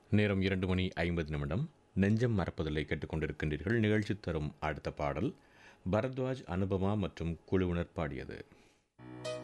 நேரம் 2:50. நெஞ்சம் மறப்பதில்லை கேட்டுக்கொண்டிருக்கின்றீர்கள். நிகழ்ச்சி தரும் அடுத்த பாடல் பரத்வாஜ், அனுபமா மற்றும் குழுவினர் பாடியது.